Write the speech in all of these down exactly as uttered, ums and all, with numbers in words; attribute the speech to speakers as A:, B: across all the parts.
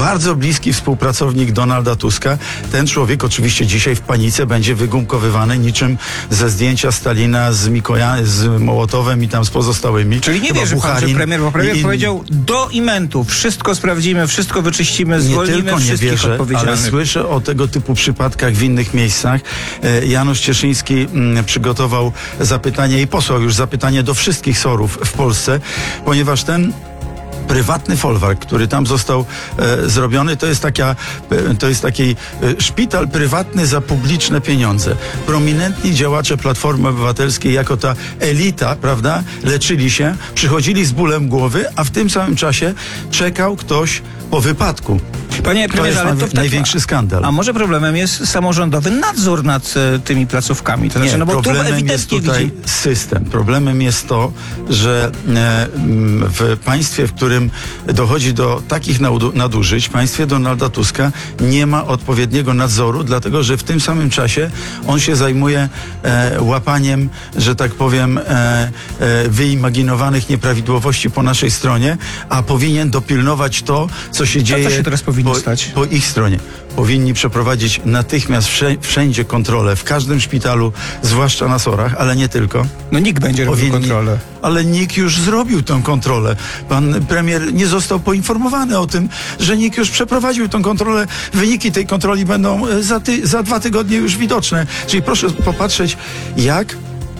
A: bardzo bliski współpracownik Donalda Tuska. Ten człowiek oczywiście dzisiaj w panice będzie wygumkowywany niczym ze zdjęcia Stalina z Mikoja, z Mołotowem i tam z pozostałymi.
B: Czyli nie wierzy pan, że premier, bo premier i... powiedział do imentu, wszystko sprawdzimy, wszystko wyczyścimy, zwolnimy
A: nie tylko nie
B: wszystkich
A: wierzę,
B: odpowiedzialnych.
A: ale słyszę o tego typu przypadkach w innych miejscach. Janusz Cieszyński m, przygotował zapytanie i posłał już zapytanie do wszystkich sorów w Polsce, ponieważ ten prywatny folwark, który tam został e, zrobiony, to jest taka, e, to jest taki e, szpital prywatny za publiczne pieniądze. Prominentni działacze Platformy Obywatelskiej, jako ta elita, prawda, leczyli się, przychodzili z bólem głowy, a w tym samym czasie czekał ktoś po wypadku.
B: Panie premierze,
A: to jest
B: ale to w
A: największy skandal.
B: A może problemem jest samorządowy nadzór nad e, tymi placówkami? To znaczy,
A: Nie,
B: no bo
A: problemem
B: tu
A: jest tutaj
B: widzi...
A: system. Problemem jest to, że e, w państwie, w którym dochodzi do takich nadużyć, w państwie Donalda Tuska nie ma odpowiedniego nadzoru, dlatego że w tym samym czasie on się zajmuje e, łapaniem, że tak powiem, e, e, wyimaginowanych nieprawidłowości po naszej stronie, a powinien dopilnować to, co się dzieje
B: co się teraz powinno
A: po,
B: stać?
A: po ich stronie. Powinni przeprowadzić natychmiast wszędzie kontrolę, w każdym szpitalu, zwłaszcza na sorach, ale nie tylko.
B: No nikt będzie robił
A: Powinni,
B: kontrolę.
A: Ale nikt już zrobił tę kontrolę. Pan premier nie został poinformowany o tym, że nikt już przeprowadził tę kontrolę. Wyniki tej kontroli będą za, ty, za dwa tygodnie już widoczne. Czyli proszę popatrzeć, jak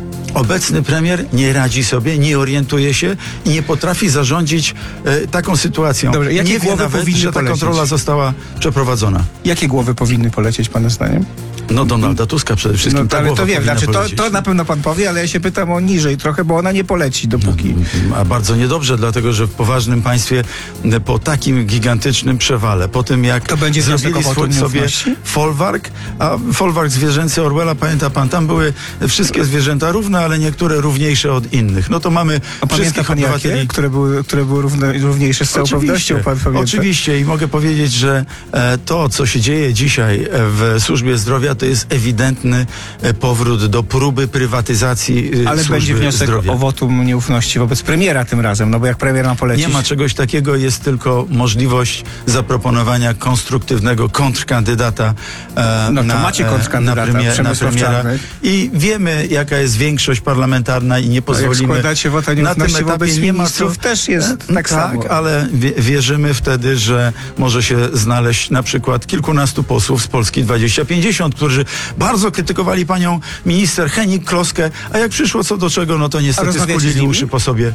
A: obecny premier nie radzi sobie, nie orientuje się i nie potrafi zarządzić e, taką sytuacją.
B: Dobrze, jakie
A: nie wie
B: głowy
A: nawet,
B: powinny
A: że ta
B: polecieć?
A: kontrola została przeprowadzona.
B: Jakie głowy powinny polecieć pana zdaniem?
A: No Donalda Tuska przede wszystkim.
B: No,
A: ta
B: ale
A: głowa
B: to wiem,
A: powinna
B: znaczy to,
A: polecieć.
B: to na pewno pan powie, ale ja się pytam o niżej trochę, bo ona nie poleci dopóki...
A: A bardzo niedobrze, dlatego że w poważnym państwie po takim gigantycznym przewale, po tym jak
B: to będzie
A: zrobili swój sobie folwark, a folwark zwierzęcy Orwella, pamięta pan, tam były wszystkie zwierzęta równe, ale niektóre równiejsze od innych. No to mamy
B: a
A: wszystkich
B: pan
A: obywateli,
B: jakie? Które były, które były równe, równiejsze z całą pewnością, pan pamięta?
A: Oczywiście i mogę powiedzieć, że e, to, co się dzieje dzisiaj w służbie zdrowia, to jest ewidentny e, powrót do próby prywatyzacji e,
B: ale
A: służby
B: będzie wniosek
A: zdrowia.
B: o wotum nieufności wobec premiera tym razem, no bo jak premier ma polecić...
A: Nie ma czegoś takiego, jest tylko możliwość zaproponowania konstruktywnego kontrkandydata e,
B: no to
A: na,
B: macie kontrkandydata,
A: na, premier, na premiera. I wiemy, jaka jest większość parlamentarna i nie pozwolimy...
B: Jak składacie wota
A: na tym
B: nieufności wobec
A: etapie nie ma
B: ministrów,
A: co,
B: też jest tak,
A: tak
B: samo.
A: ale wie, wierzymy wtedy, że może się znaleźć na przykład kilkunastu posłów z Polski dwieście pięćdziesiąt, którzy bardzo krytykowali panią minister Hennig-Kloskę, a jak przyszło co do czego, no to niestety skulili uszy po sobie.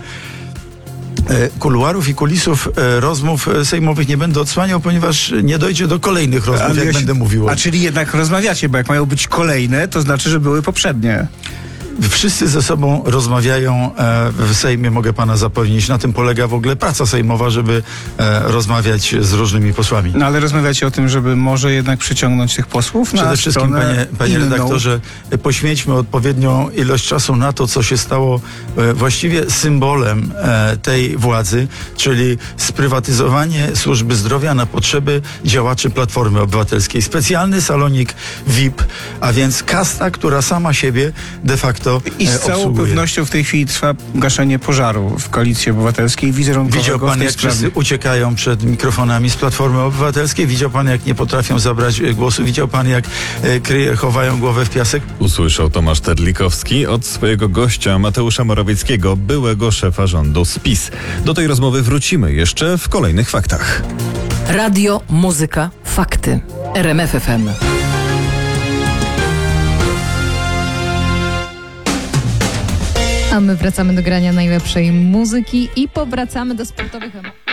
A: Kuluarów i kulisów rozmów sejmowych nie będę odsłaniał, ponieważ nie dojdzie do kolejnych rozmów, ale jak ja będę się... mówił.
B: A czyli jednak rozmawiacie, bo jak mają być kolejne, to znaczy, że były poprzednie.
A: Wszyscy ze sobą rozmawiają e, w Sejmie, mogę pana zapewnić. Na tym polega w ogóle praca sejmowa, żeby e, rozmawiać z różnymi posłami.
B: No ale rozmawiacie o tym, żeby może jednak przyciągnąć tych posłów na
A: Przede wszystkim, panie, panie redaktorze, poświęćmy odpowiednią ilość czasu na to, co się stało e, właściwie symbolem e, tej władzy, czyli sprywatyzowanie służby zdrowia na potrzeby działaczy Platformy Obywatelskiej. Specjalny salonik V I P, a więc kasta, która sama siebie de facto
B: I z całą
A: obsługuje.
B: pewnością w tej chwili trwa gaszenie pożaru w Koalicji Obywatelskiej. Wizerunkowego
A: Widział pan,
B: w tej
A: jak
B: sprawie.
A: wszyscy uciekają przed mikrofonami z Platformy Obywatelskiej? Widział pan, jak nie potrafią zabrać głosu? Widział pan, jak e, kryje, chowają głowę w piasek?
C: Usłyszał Tomasz Terlikowski od swojego gościa Mateusza Morawieckiego, byłego szefa rządu z PiS. Do tej rozmowy wrócimy jeszcze w kolejnych faktach.
D: Radio, muzyka, fakty. R M F F M.
E: A my wracamy do grania najlepszej muzyki i powracamy do sportowych emocji.